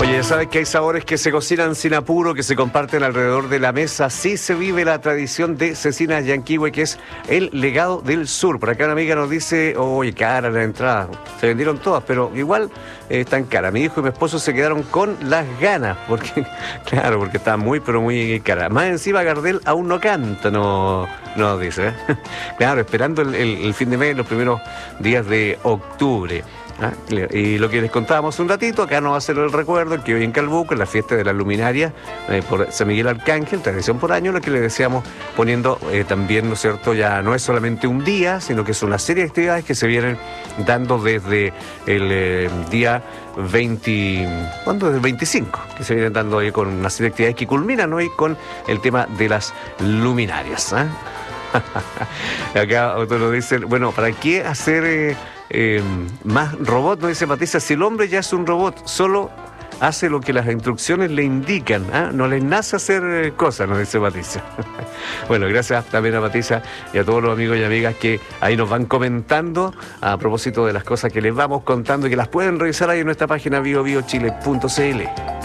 Oye, ya sabes que hay sabores que se cocinan sin apuro, que se comparten alrededor de la mesa. Así se vive la tradición de Cecinas Yanquihue, que es el legado del sur. Por acá una amiga nos dice, oye, cara la entrada. Se vendieron todas, pero igual están caras. Mi hijo y mi esposo se quedaron con las ganas, porque, claro, porque está muy, pero muy cara. Más encima Gardel aún no canta, no dice, ¿eh? Claro, esperando el fin de mes, los primeros días de octubre. Y lo que les contábamos un ratito, acá nos va a hacer el recuerdo que hoy en Calbuco, en la fiesta de la luminaria por San Miguel Arcángel, tradición por año, lo que le deseamos poniendo también, ¿no es cierto? Ya no es solamente un día, sino que es una serie de actividades que se vienen dando desde el día 20, ¿cuándo? Desde el 25, que se vienen dando hoy con una serie de actividades que culminan hoy con el tema de las luminarias. Acá otros nos dicen, bueno, ¿para qué hacer más robot? Nos dice Patricia, si el hombre ya es un robot, solo hace lo que las instrucciones le indican, no les nace hacer cosas, nos dice Patricia. Bueno, gracias también a Patricia y a todos los amigos y amigas que ahí nos van comentando a propósito de las cosas que les vamos contando y que las pueden revisar ahí en nuestra página biobiochile.cl.